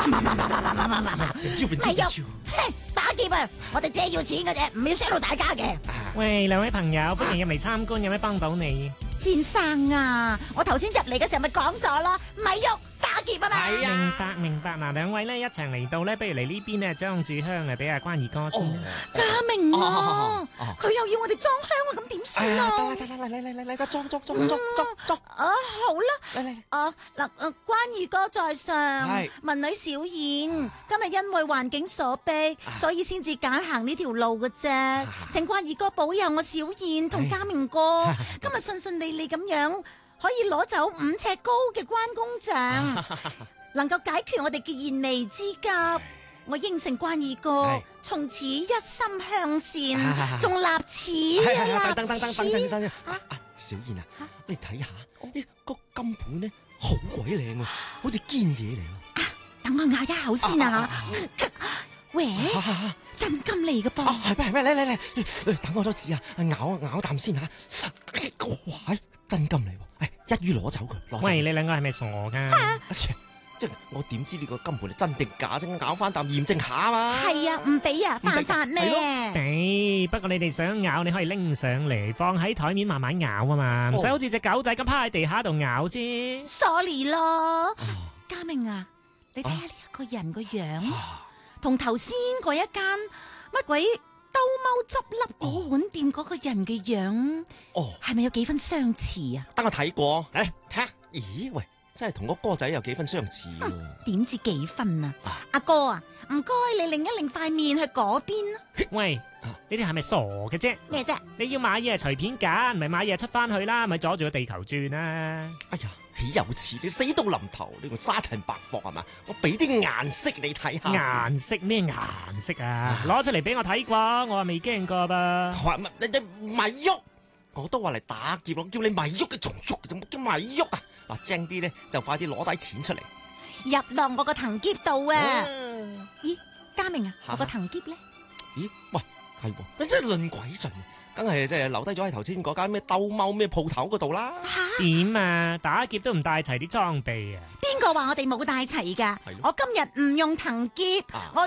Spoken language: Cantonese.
係喐，打劫啊！我哋只係要錢嘅啫，唔要傷到大家嘅。 喂，兩位朋友，歡迎入嚟參觀，有咩幫到你？ 先生啊，我頭先入嚟嘅時候咪講咗咯，咪喐打劫啊嘛。 明白。嗱，兩位咧一齊嚟到咧，不如嚟呢邊咧裝住香啊，俾阿關二哥先。 嘉明啊，佢又要我哋裝香啊，咁點算啊？ 得，裝。 好啦， 嚟。 嗱，關二哥在上，文女小燕，今日因為環境所逼，所以先至揀行呢條路嘅啫。請關二哥保佑我小燕同嘉明哥，今日順順利利咁樣，可以攞走5尺高嘅關公像，能夠解決我哋嘅燃眉之急。我應承關二哥，從此一心向善，仲立此。 等，小燕啊，你睇下，個金盤呢好鬼靚啊，好似堅嘢嚟啊！ 等我咬一口先啊！喂，真金嚟嘅噃！ 係咩？嚟，等我都試啊！咬啖先吓！哇，真金嚟喎！一於攞走佢。 喂，你兩個係咪傻噶？ 即係我點知呢個金盤係真定假啫？咬翻啖驗證下啊嘛！ 係啊，唔俾啊，犯法咩？ 俾，不過你哋想咬，你可以拎上嚟，放喺台面慢慢咬啊嘛，唔使好似隻狗仔咁趴喺地下度咬啫。 Sorry 咯，嘉明啊，你睇下呢一個人個樣，同頭先嗰一間乜鬼兜踎執笠嗰碗店嗰個人嘅樣，係咪有幾分相似啊？ 等我睇過，嚟睇下，咦喂！真係同個哥仔有幾分相似喎。 點知幾分啊？阿哥啊，唔該你擰一擰塊面去嗰邊啊。 喂，你哋係咪傻嘅啫？ 咩啫？ 你要買嘢係隨便揀，唔係買嘢出翻去啦，咪阻住個地球轉啦。 哎呀，豈有此理！死到臨頭，你個沙塵白霍係嘛？我俾啲顏色你睇下。 顏色咩顏色啊？攞出嚟俾我睇啩，我話未驚過噃。 話你咪喐，我都話嚟打劫咯，叫你咪喐嘅，仲喐嘅，叫咪喐啊！嗱，精啲咧就快啲攞晒錢出嚟， 入落我個藤篋度啊！咦，嘉明啊，我個藤篋咧？ 咦，喂，係喎，你真係論鬼盡，梗係即係留低咗喺頭先嗰間咩兜踎咩鋪頭嗰度啦。 點啊？打劫都唔帶齊啲裝備啊？ 邊個話我哋冇帶齊噶？我今日唔用藤篋，我